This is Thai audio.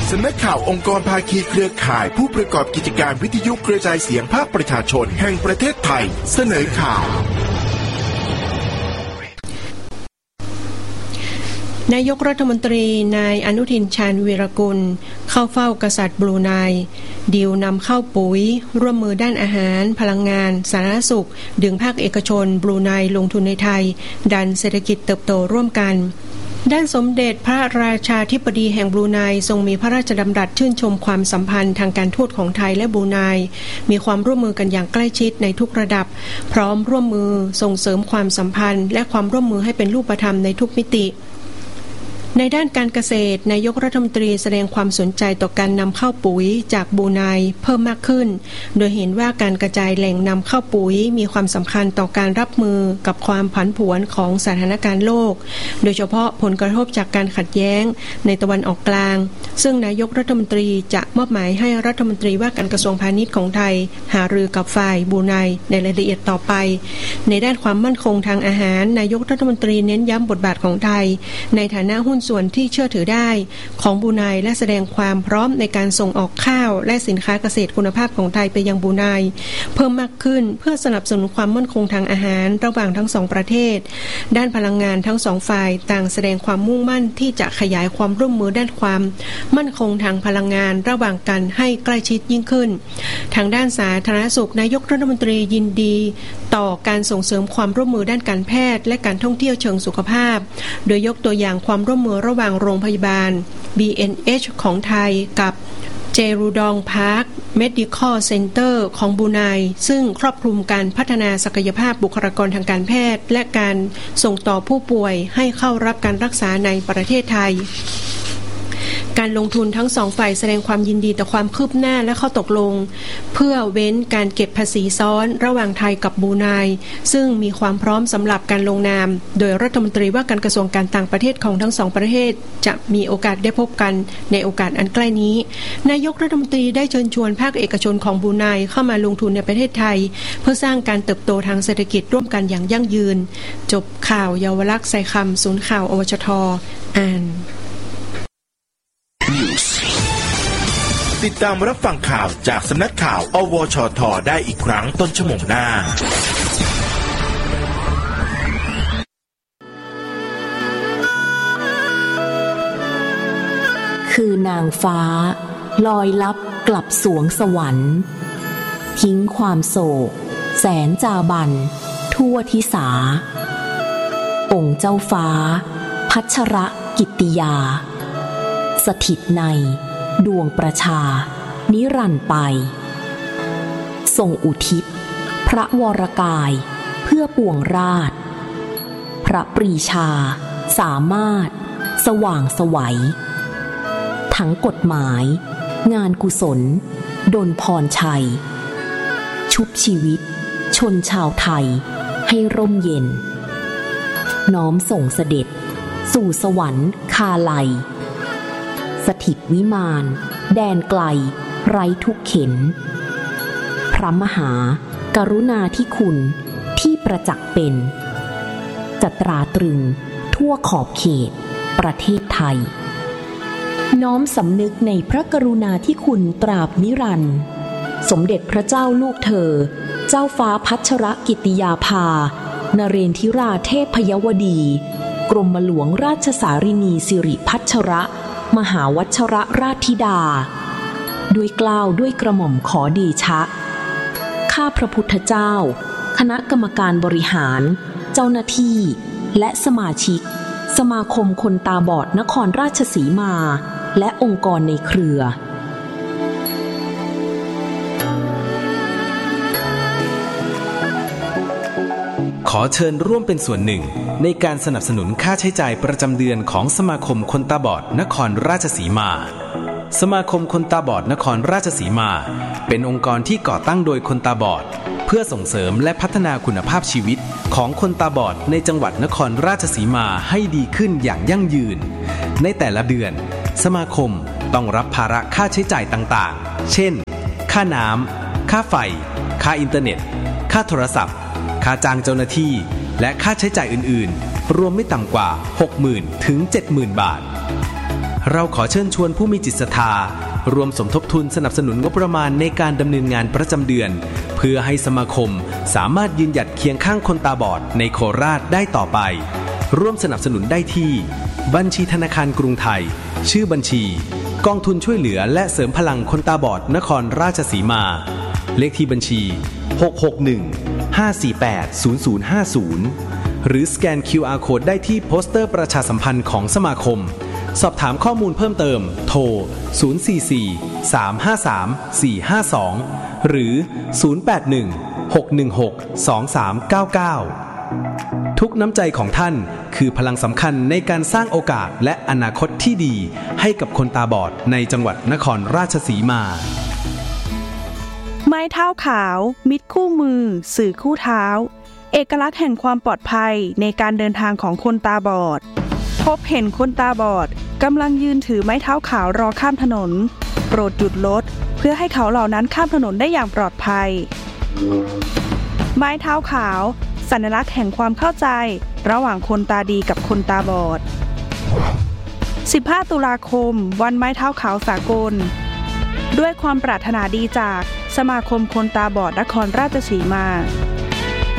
สำนักข่าวองค์กรภาคีเครือข่ายผู้ประกอบกิจการวิทยุกระจายเสียงภาคประชาชนแห่งประเทศไทยเสนอข่าวนายกรัฐมนตรีนายอนุทินชาญวีรกุลเข้าเฝ้ากษัตริย์บรูไนดีลนำเข้าปุ๋ยร่วมมือด้านอาหารพลังงานสาธารณสุขดึงภาคเอกชนบรูไนลงทุนในไทยดันเศรษฐกิจเติบโตร่วมกันด้านสมเด็จพระราชาธิบดีแห่งบรูไนทรงมีพระราชดำรัสชื่นชมความสัมพันธ์ทางการทูตของไทยและบรูไนมีความร่วมมือกันอย่างใกล้ชิดในทุกระดับพร้อมร่วมมือส่งเสริมความสัมพันธ์และความร่วมมือให้เป็นรูปธรรมในทุกมิติในด้านการเกษตรนายกรัฐมนตรีแสดงความสนใจต่อการนำเข้าปุ๋ยจากบรูไนเพิ่มมากขึ้นโดยเห็นว่าการกระจายแหล่งนำเข้าปุ๋ยมีความสำคัญต่อการรับมือกับความผันผวนของสถานการณ์โลกโดยเฉพาะผลกระทบจากการขัดแย้งในตะวันออกกลางซึ่งนายกรัฐมนตรีจะมอบหมายให้รัฐมนตรีว่าการกระทรวงพาณิชย์ของไทยหารือกับฝ่ายบรูไนในรายละเอียดต่อไปในด้านความมั่นคงทางอาหารนายกรัฐมนตรีเน้นย้ำบทบาทของไทยในฐานะหุ้นส่วนที่เชื่อถือได้ของบรูไนและแสดงความพร้อมในการส่งออกข้าวและสินค้าเกษตรคุณภาพของไทยไปยังบรูไนเพิ่มมากขึ้นเพื่อสนับสนุนความมั่นคงทางอาหารระหว่างทั้งสองประเทศด้านพลังงานทั้งสองฝ่ายต่างแสดงความมุ่งมั่นที่จะขยายความร่วมมือด้านความมั่นคงทางพลังงานระหว่างกันให้ใกล้ชิดยิ่งขึ้นทางด้านสาธารณสุขนายกรัฐมนตรียินดีต่อการส่งเสริมความร่วมมือด้านการแพทย์และการท่องเที่ยวเชิงสุขภาพโดยยกตัวอย่างความร่วมมือระหว่างโรงพยาบาล BNH ของไทยกับเจรูดองพาร์คเมดิคอลเซ็นเตอร์ของบรูไนซึ่งครอบคลุมการพัฒนาศักยภาพบุคลากรทางการแพทย์และการส่งต่อผู้ป่วยให้เข้ารับการรักษาในประเทศไทยการลงทุนทั้งสองฝ่ายแสดงความยินดีต่อความคืบหน้าและข้อตกลงเพื่อเว้นการเก็บภาษีซ้อนระหว่างไทยกับบรูไนซึ่งมีความพร้อมสำหรับการลงนามโดยรัฐมนตรีว่าการกระทรวงการต่างประเทศของทั้งสองประเทศจะมีโอกาสได้พบกันในโอกาสอันใกล้นี้นายกรัฐมนตรีได้เชิญชวนภาคเอกชนของบรูไนเข้ามาลงทุนในประเทศไทยเพื่อสร้างการเติบโตทางเศรษฐกิจร่วมกันอย่างยั่งยืนจบข่าวเยาวลักษณ์ใส่คำศูนย์ข่าวอวชท.อ่านติดตามรับฟังข่าวจากสำนักข่าวอวชท.ได้อีกครั้งต้นชั่วโมงหน้าคือนางฟ้าลอยลับกลับสวงสวรรค์ทิ้งความโศกแสนจาบันทั่วทิสาองค์เจ้าฟ้าพัชรกิตติยาสถิตในดวงประชานิรันดร์ไปทรงอุทิศพระวรกายเพื่อปวงราชพระปรีชาสามารถสว่างไสวทั้งกฎหมายงานกุศลดลพรชัยชุบชีวิตชนชาวไทยให้ร่มเย็นน้อมส่งเสด็จสู่สวรรค์คาไลสถิตวิมานแดนไกลไร้ทุกเข็ญพระมหากรุณาธิคุณที่ประจักษ์เป็นจะตราตรึงทั่วขอบเขตประเทศไทยน้อมสำนึกในพระกรุณาธิคุณตราบนิรันดร์สมเด็จพระเจ้าลูกเธอเจ้าฟ้าพัชรกิติยาภานเรนทิราเทพยวดีกรมหลวงราชสารินีสิริพัชรมหาวัชรราชธิดาด้วยเกล้าด้วยกระหม่อมขอเดชะข้าพระพุทธเจ้าคณะกรรมการบริหารเจ้าหน้าที่และสมาชิกสมาคมคนตาบอดนครราชสีมาและองค์กรในเครือขอเชิญร่วมเป็นส่วนหนึ่งในการสนับสนุนค่าใช้จ่ายประจำเดือนของสมาคมคนตาบอดนครราชสีมาสมาคมคนตาบอดนครราชสีมาเป็นองค์กรที่ก่อตั้งโดยคนตาบอดเพื่อส่งเสริมและพัฒนาคุณภาพชีวิตของคนตาบอดในจังหวัดนครราชสีมาให้ดีขึ้นอย่างยั่งยืนในแต่ละเดือนสมาคมต้องรับภาระค่าใช้จ่ายต่างๆเช่นค่าน้ำค่าไฟค่าอินเทอร์เน็ตค่าโทรศัพท์ค่าจ้างเจ้าหน้าที่และค่าใช้จ่ายอื่นๆรวมไม่ต่ำกว่า 60,000 ถึง 70,000 บาทเราขอเชิญชวนผู้มีจิตศรัทธารวมสมทบทุนสนับสนุนงบประมาณในการดำเนินงานประจำเดือนเพื่อให้สมาคมสามารถยืนหยัดเคียงข้างคนตาบอดในโคราชได้ต่อไปร่วมสนับสนุนได้ที่บัญชีธนาคารกรุงไทยชื่อบัญชีกองทุนช่วยเหลือและเสริมพลังคนตาบอดนครราชสีมาเลขที่บัญชี661-548-0050หรือสแกน QR Code ได้ที่โปสเตอร์ประชาสัมพันธ์ของสมาคมสอบถามข้อมูลเพิ่มเติมโทร044-353-452หรือ081-616-2399ทุกน้ำใจของท่านคือพลังสำคัญในการสร้างโอกาสและอนาคตที่ดีให้กับคนตาบอดในจังหวัดนครราชสีมาไม้เท้าขาวมิตรคู่มือสื่อคู่เท้าเอกลักษณ์แห่งความปลอดภัยในการเดินทางของคนตาบอดพบเห็นคนตาบอดกำลังยืนถือไม้เท้าขาวรอข้ามถนนโปรดหยุดรถเพื่อให้เขาเหล่านั้นข้ามถนนได้อย่างปลอดภัยไม้เท้าขาวสัญลักษณ์แห่งความเข้าใจระหว่างคนตาดีกับคนตาบอด15 ตุลาคมวันไม้เท้าขาวสากลด้วยความปรารถนาดีจากสมาคมคนตาบอดนครราชสีมา